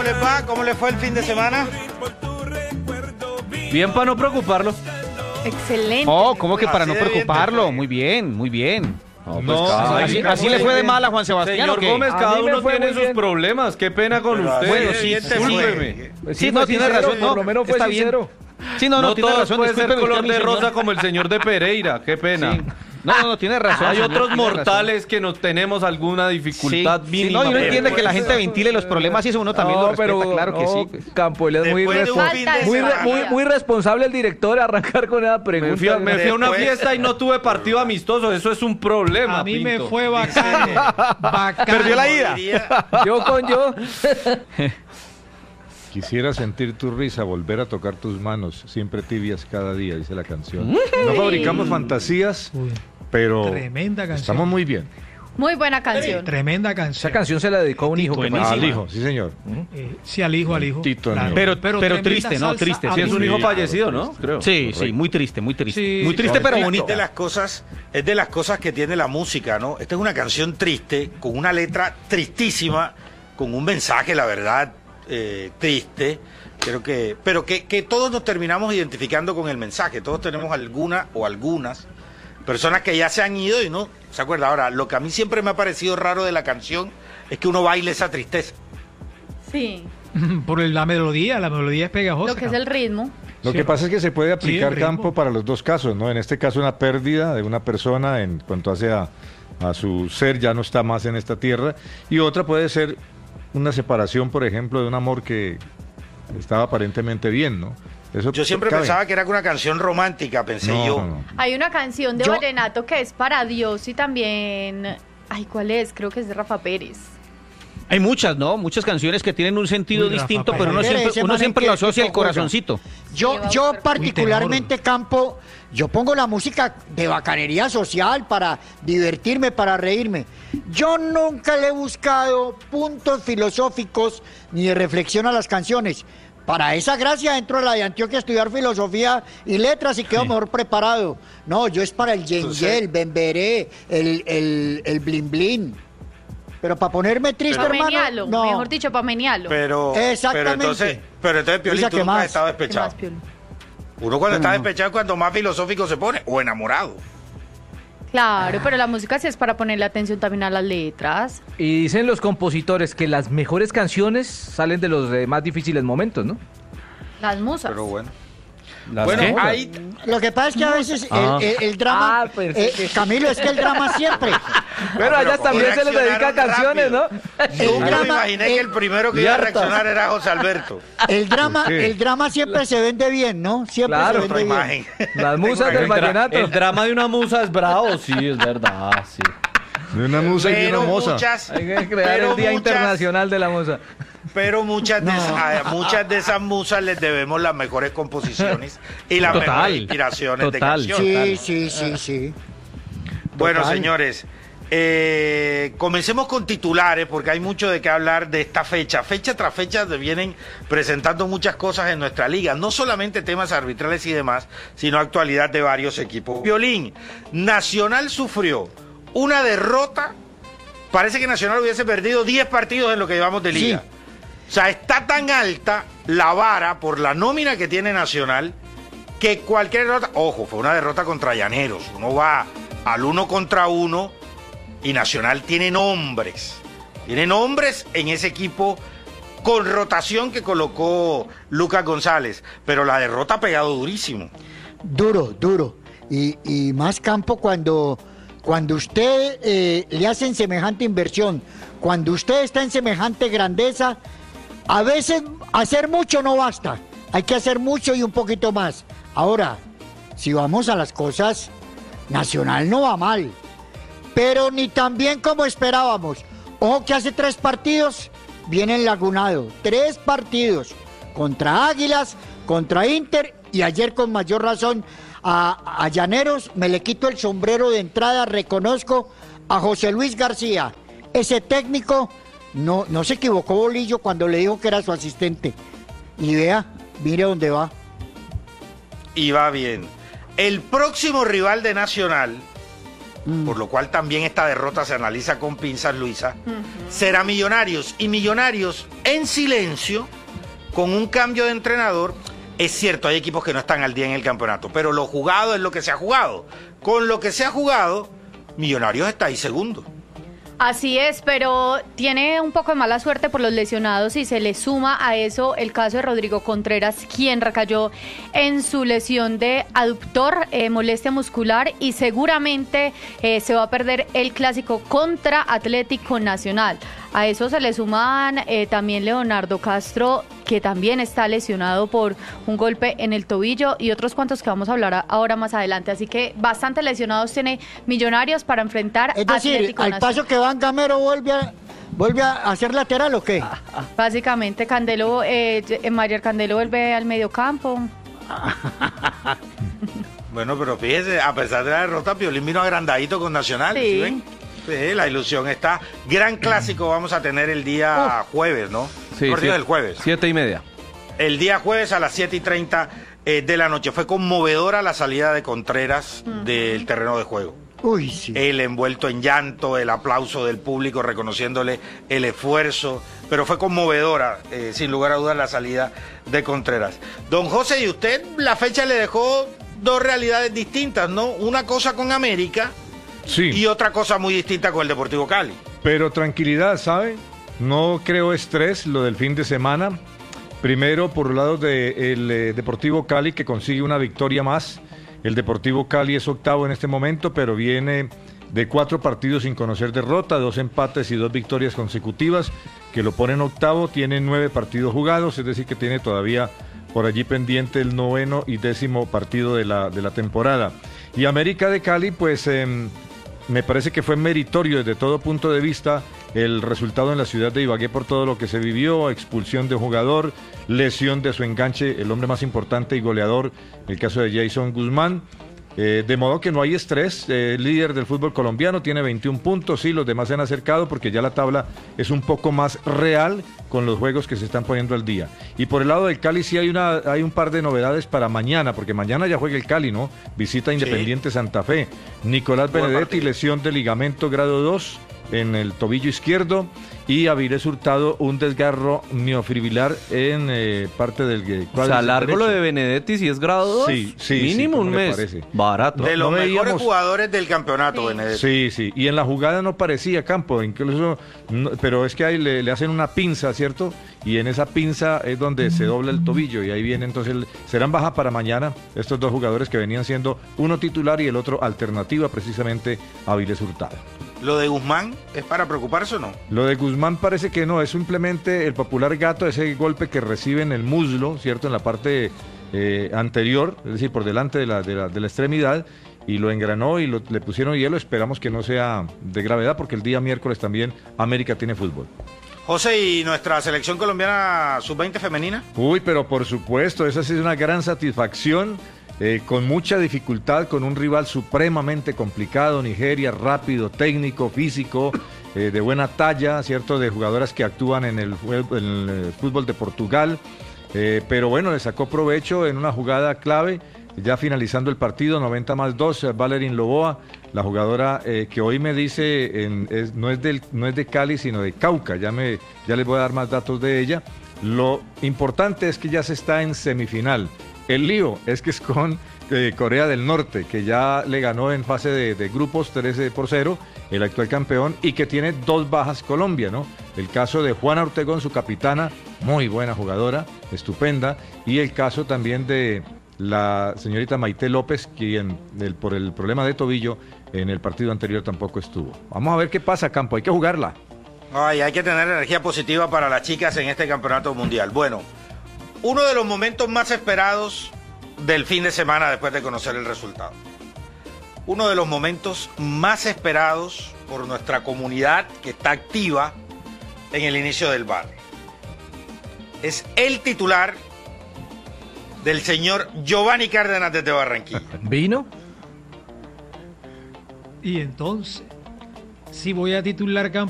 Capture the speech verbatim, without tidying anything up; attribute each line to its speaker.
Speaker 1: les va? ¿Cómo les fue el fin de semana?
Speaker 2: Bien para no preocuparlo.
Speaker 3: Excelente.
Speaker 4: Oh, ¿cómo que para no
Speaker 1: Así de bien
Speaker 4: preocuparlo?
Speaker 1: te fue.
Speaker 4: Muy bien, muy bien.
Speaker 2: No, pues
Speaker 4: No,
Speaker 2: cada-
Speaker 4: así,
Speaker 2: Ay,
Speaker 4: así
Speaker 2: muy
Speaker 4: le fue de
Speaker 2: bien.
Speaker 4: mal a Juan Sebastián.
Speaker 2: Señor
Speaker 4: ¿o qué?
Speaker 2: Gómez,
Speaker 5: A
Speaker 2: cada
Speaker 5: mí me
Speaker 2: uno
Speaker 5: fue
Speaker 2: tiene
Speaker 5: muy
Speaker 2: sus
Speaker 5: bien.
Speaker 2: problemas. Qué pena con
Speaker 1: Pero
Speaker 2: usted.
Speaker 1: así de
Speaker 4: Bueno, sí,
Speaker 1: bien te fue.
Speaker 2: Discúlpeme.
Speaker 5: Pues
Speaker 4: Sí,
Speaker 5: sí,
Speaker 4: no,
Speaker 5: fue
Speaker 4: tiene
Speaker 5: sincero,
Speaker 4: razón, no,
Speaker 5: por lo menos fue
Speaker 4: está bien.
Speaker 5: sincero.
Speaker 4: Sí, no, no,
Speaker 2: No
Speaker 4: tiene
Speaker 2: todo
Speaker 4: razón.
Speaker 2: puede ser
Speaker 4: discúlpeme
Speaker 2: color
Speaker 4: usted,
Speaker 2: de
Speaker 4: mi señor.
Speaker 2: rosa como el señor de Pereira. Qué pena.
Speaker 4: Sí. No, no, no, tiene razón.
Speaker 2: Hay
Speaker 4: señor,
Speaker 2: otros
Speaker 4: tiene razón.
Speaker 2: mortales que nos tenemos alguna dificultad
Speaker 4: Sí,
Speaker 2: mínima.
Speaker 4: sí, no, y uno
Speaker 2: pero-
Speaker 4: entiende que la gente ventile los problemas y eso uno también
Speaker 5: no,
Speaker 4: lo respeta,
Speaker 5: pero
Speaker 4: claro que
Speaker 5: no,
Speaker 4: sí. pues.
Speaker 5: Campo, él es muy,
Speaker 1: Después de un
Speaker 5: respons-
Speaker 1: fin de
Speaker 5: muy, re-
Speaker 1: semana.
Speaker 5: muy, muy responsable el director de arrancar con esa pregunta.
Speaker 2: Me fui, a, me fui a una
Speaker 1: Después-
Speaker 2: fiesta y no tuve partido amistoso. Eso es un problema.
Speaker 6: A mí me
Speaker 2: Pinto.
Speaker 6: fue bacano. Bacano.
Speaker 4: Perdió la ida.
Speaker 1: Diría-
Speaker 5: Yo con yo.
Speaker 7: Quisiera sentir tu risa, volver a tocar tus manos, siempre tibias cada día, dice la canción. No fabricamos fantasías,
Speaker 6: Uy,
Speaker 7: pero
Speaker 6: tremenda canción.
Speaker 7: estamos muy bien.
Speaker 3: Muy buena canción.
Speaker 6: Tremenda
Speaker 5: Esa
Speaker 6: canción.
Speaker 5: canción se la dedicó a un hijo. que
Speaker 4: Buenísima.
Speaker 7: Al hijo, sí señor.
Speaker 6: Eh, sí, al hijo, al hijo.
Speaker 7: Tito,
Speaker 6: Claro.
Speaker 7: amigo.
Speaker 4: Pero, pero,
Speaker 6: tremenda
Speaker 4: triste, ¿no?
Speaker 6: salsa
Speaker 4: Triste.
Speaker 6: a
Speaker 4: Sí,
Speaker 2: Sí, es un
Speaker 6: mí.
Speaker 2: hijo
Speaker 7: Sí,
Speaker 2: fallecido,
Speaker 7: claro,
Speaker 2: ¿no? Creo.
Speaker 4: Sí, sí,
Speaker 7: Correcto.
Speaker 4: muy triste, muy triste.
Speaker 6: Sí,
Speaker 4: muy triste, pero
Speaker 1: Es
Speaker 4: bonito.
Speaker 1: de las cosas, es de las cosas que tiene la música, ¿no? Esta es una canción triste, con una letra tristísima, con un mensaje, la verdad, eh, triste. Creo que, pero que, que todos nos terminamos identificando con el mensaje. Todos tenemos alguna o algunas personas que ya se han ido y no se acuerdan. Ahora, lo que a mí siempre me ha parecido raro de la canción es que uno baile esa tristeza.
Speaker 3: Sí.
Speaker 6: Por la melodía, la melodía es pegajosa.
Speaker 3: Lo que es el ritmo.
Speaker 7: Lo
Speaker 6: Sí.
Speaker 7: que pasa es que se puede aplicar
Speaker 6: el ritmo.
Speaker 7: campo para los dos casos, ¿no? En este caso una pérdida de una persona en cuanto hace a, a su ser, ya no está más en esta tierra, y otra puede ser una separación, por ejemplo, de un amor que estaba aparentemente bien, ¿no? Eso
Speaker 1: Yo siempre
Speaker 7: cabe.
Speaker 1: pensaba que era una canción romántica, pensé
Speaker 7: No,
Speaker 1: yo.
Speaker 7: no, no.
Speaker 3: Hay una canción de
Speaker 5: Yo-
Speaker 3: vallenato que es para Dios y también... Ay, ¿cuál es? Creo que es de Rafa Pérez.
Speaker 4: Hay muchas, ¿no? Muchas canciones que tienen un sentido
Speaker 6: Uy, Rafa
Speaker 4: distinto, pero uno
Speaker 6: Pérez.
Speaker 4: siempre,
Speaker 8: Ese
Speaker 4: uno
Speaker 8: man
Speaker 4: siempre
Speaker 8: en
Speaker 4: lo
Speaker 8: qué
Speaker 4: asocia al
Speaker 8: equipo juega.
Speaker 4: corazoncito.
Speaker 8: Yo,
Speaker 3: Lleva
Speaker 8: yo
Speaker 3: un-
Speaker 8: particularmente, Campo, yo pongo la música de bacanería social para divertirme, para reírme. Yo nunca le he buscado puntos filosóficos ni de reflexión a las canciones. Para esa gracia entro a la de Antioquia a estudiar filosofía y letras y quedo mejor preparado. No, yo es para el yengel,
Speaker 1: Entonces-
Speaker 8: el bemberé, el, el, el blin blin. Pero para ponerme triste,
Speaker 3: Para
Speaker 8: hermano,
Speaker 3: menialo,
Speaker 8: no.
Speaker 3: mejor dicho, para menialo.
Speaker 1: Pero,
Speaker 8: Exactamente.
Speaker 1: pero entonces, pero entonces Piolín,
Speaker 8: Luisa,
Speaker 1: tú
Speaker 8: ¿qué
Speaker 1: nunca has
Speaker 8: más?
Speaker 1: estado
Speaker 3: ¿Qué
Speaker 1: despechado.
Speaker 3: más, Piolo?
Speaker 1: Uno cuando está
Speaker 8: No.
Speaker 1: despechado es cuando más filosófico se pone, o enamorado.
Speaker 3: Claro, pero la música sí es para ponerle atención también a las letras.
Speaker 5: Y dicen los compositores que las mejores canciones salen de los eh, más difíciles momentos, ¿no?
Speaker 3: Las musas.
Speaker 1: Pero bueno.
Speaker 2: Las
Speaker 1: Bueno,
Speaker 2: qué?
Speaker 1: ahí
Speaker 8: Lo que pasa es que a veces el-
Speaker 2: Ah.
Speaker 8: el, el drama,
Speaker 5: Ah, pues,
Speaker 8: eh,
Speaker 5: sí.
Speaker 8: Camilo, es que el drama siempre,
Speaker 5: Pero a ellas
Speaker 1: como
Speaker 5: también se les dedica
Speaker 1: reaccionaron
Speaker 5: canciones, ¿no?
Speaker 1: rápido. Nunca me
Speaker 8: drama-
Speaker 1: imaginé
Speaker 8: el-
Speaker 1: que el primero que
Speaker 5: y
Speaker 1: iba a
Speaker 5: hartas.
Speaker 1: reaccionar era José Alberto.
Speaker 8: el drama,
Speaker 7: ¿Por qué?
Speaker 8: el drama siempre se vende bien, ¿no? Siempre
Speaker 5: Claro.
Speaker 8: se
Speaker 1: Otra
Speaker 8: vende bien.
Speaker 1: imagen.
Speaker 5: Las musas
Speaker 1: Tengo
Speaker 5: del
Speaker 2: El, dra-
Speaker 5: vallenato.
Speaker 2: el drama de una musa es bravo, sí, es verdad, sí.
Speaker 7: De una musa y de
Speaker 1: Pero
Speaker 7: una moza.
Speaker 1: muchas,
Speaker 5: Hay que crear
Speaker 1: pero
Speaker 5: el Día
Speaker 1: muchas-
Speaker 5: Internacional de la Musa.
Speaker 1: Pero muchas de, esas, a muchas de esas musas les debemos las mejores composiciones y las
Speaker 4: Total,
Speaker 1: mejores inspiraciones
Speaker 4: total.
Speaker 1: de canciones.
Speaker 8: Sí, sí, sí, sí.
Speaker 1: Bueno,
Speaker 8: Total.
Speaker 1: señores, eh, comencemos con titulares porque hay mucho de qué hablar de esta fecha. Fecha tras fecha se vienen presentando muchas cosas en nuestra liga, no solamente temas arbitrales y demás, sino actualidad de varios equipos. Violín, Nacional sufrió una derrota, parece que Nacional hubiese perdido diez partidos en lo que llevamos de liga.
Speaker 8: Sí.
Speaker 1: O sea, está tan alta la vara por la nómina que tiene Nacional que cualquier derrota, ojo, fue una derrota contra Llaneros, uno va al uno contra uno y Nacional tiene nombres, tiene nombres en ese equipo con rotación que colocó Lucas González, pero la derrota ha pegado durísimo.
Speaker 8: Duro, duro. Y, y más campo cuando, cuando usted eh, le hacen semejante inversión, cuando usted está en semejante grandeza, a veces hacer mucho no basta. Hay que hacer mucho y un poquito más. Ahora, si vamos a las cosas, Nacional no va mal, pero ni tan bien como esperábamos. Ojo que hace tres partidos viene enlagunado. Tres partidos contra Águilas, contra Inter y ayer con mayor razón a, a Llaneros. Me le quito el sombrero de entrada, reconozco a José Luis García. Ese técnico no, no se equivocó Bolillo cuando le dijo que era su asistente. Y vea, mire dónde va.
Speaker 1: Y va bien. El próximo rival de Nacional, por lo cual también esta derrota se analiza con pinzas, Luisa, será Millonarios. Y Millonarios en silencio, con un cambio de entrenador. Es cierto, hay equipos que no están al día en el campeonato, pero lo jugado es lo que se ha jugado. Con lo que se ha jugado, Millonarios está ahí segundo.
Speaker 3: Así es, pero tiene un poco de mala suerte por los lesionados y se le suma a eso el caso de Rodrigo Contreras, quien recayó en su lesión de aductor, eh, molestia muscular, y seguramente eh, se va a perder el clásico contra Atlético Nacional. A eso se le suman eh, también Leonardo Castro, que también está lesionado por un golpe en el tobillo, y otros cuantos que vamos a hablar a, ahora más adelante. Así que bastante lesionados tiene Millonarios para enfrentar
Speaker 8: Es
Speaker 3: a
Speaker 8: decir,
Speaker 3: Atlético
Speaker 8: al
Speaker 3: Nacional.
Speaker 8: paso que Van Gamero vuelve a, vuelve a hacer lateral, ¿o qué?
Speaker 3: Básicamente, Candelo, eh, Mayer Candelo vuelve al mediocampo.
Speaker 1: Bueno, pero fíjese, a pesar de la derrota, Piolín vino agrandadito con Nacional.
Speaker 3: Sí.
Speaker 1: ¿Sí ven? Sí, la ilusión está. Gran clásico vamos a tener el día jueves, ¿no?
Speaker 2: Sí,
Speaker 1: Por Dios,
Speaker 2: sí.
Speaker 1: el jueves.
Speaker 2: Siete y media.
Speaker 1: El día jueves a las siete y treinta eh, de la noche. Fue conmovedora la salida de Contreras uh-huh. del terreno de juego.
Speaker 8: Uy, sí.
Speaker 1: Él envuelto en llanto, el aplauso del público reconociéndole el esfuerzo, pero fue conmovedora, eh, sin lugar a dudas, la salida de Contreras. Don José, y usted la fecha le dejó dos realidades distintas, ¿no? Una cosa con América
Speaker 7: Sí.
Speaker 1: y otra cosa muy distinta con el Deportivo Cali.
Speaker 7: Pero tranquilidad, ¿sabe? No creo estrés lo del fin de semana. Primero, por el lado del eh, Deportivo Cali, que consigue una victoria más. El Deportivo Cali es octavo en este momento, pero viene de cuatro partidos sin conocer derrota, dos empates y dos victorias consecutivas, que lo ponen octavo. Tiene nueve partidos jugados, es decir, que tiene todavía por allí pendiente el noveno y décimo partido de la, de la temporada. Y América de Cali, pues eh, me parece que fue meritorio desde todo punto de vista el resultado en la ciudad de Ibagué por todo lo que se vivió, expulsión de jugador, lesión de su enganche, el hombre más importante y goleador, el caso de Jason Guzmán. Eh, de modo que no hay estrés, eh, el líder del fútbol colombiano tiene veintiún puntos, sí, los demás se han acercado porque ya la tabla es un poco más real con los juegos que se están poniendo al día. Y por el lado del Cali sí hay, una, hay un par de novedades para mañana, porque mañana ya juega el Cali, ¿no? Visita Independiente sí. Santa Fe. Nicolás Buen Benedetti, partido. Lesión de ligamento grado dos en el tobillo izquierdo, y Avilés Hurtado un desgarro miofibrilar en eh, parte del cuádriceps.
Speaker 2: O sea, largo lo de Benedetti si es grado dos.
Speaker 7: Sí, sí.
Speaker 2: Mínimo
Speaker 7: sí,
Speaker 2: un mes.
Speaker 7: Parece?
Speaker 2: Barato.
Speaker 1: De los
Speaker 7: no
Speaker 1: mejores
Speaker 7: veíamos...
Speaker 1: jugadores del campeonato, sí. Benedetti.
Speaker 7: Sí, sí. Y en la jugada no parecía Campo, incluso, no, pero es que ahí le, le hacen una pinza, ¿cierto? Y en esa pinza es donde se dobla el tobillo y ahí viene entonces, el, serán baja para mañana estos dos jugadores que venían siendo uno titular y el otro alternativa, precisamente Avilés Hurtado.
Speaker 1: ¿Lo de Guzmán es para preocuparse o no?
Speaker 7: Lo de Guzmán parece que no, es simplemente el popular gato, ese golpe que recibe en el muslo, ¿cierto? En la parte eh, anterior, es decir, por delante de la, de la, de la extremidad, y lo engranó y lo, le pusieron hielo. Esperamos que no sea de gravedad, porque el día miércoles también América tiene fútbol.
Speaker 1: José, ¿y nuestra selección colombiana sub veinte femenina?
Speaker 7: Uy, pero por supuesto, esa sí es una gran satisfacción. Eh, con mucha dificultad, con un rival supremamente complicado, Nigeria, rápido, técnico, físico, eh, de buena talla, ¿cierto? De jugadoras que actúan en el, en el fútbol de Portugal, eh, pero bueno, le sacó provecho en una jugada clave, ya finalizando el partido, noventa más dos, Valerín Loboa, la jugadora eh, que hoy me dice, en, es, no, es del, no es de Cali, sino de Cauca, ya, me, ya les voy a dar más datos de ella. Lo importante es que ya se está en semifinal. El lío es que es con eh, Corea del Norte, que ya le ganó en fase de, de grupos trece por cero, el actual campeón, y que tiene dos bajas Colombia, ¿no? El caso de Juana Ortegón, su capitana, muy buena jugadora, estupenda, y el caso también de la señorita Maite López, quien el, por el problema de tobillo en el partido anterior tampoco estuvo. Vamos a ver qué pasa, Campo, hay que jugarla.
Speaker 1: Ay, hay que tener energía positiva para las chicas en este campeonato mundial. Bueno, uno de los momentos más esperados del fin de semana después de conocer el resultado. Uno de los momentos más esperados por nuestra comunidad que está activa en el inicio del bar. Es el titular del señor Giovanni Cárdenas desde Barranquilla.
Speaker 5: ¿Vino?
Speaker 6: Y entonces, si voy a titular campo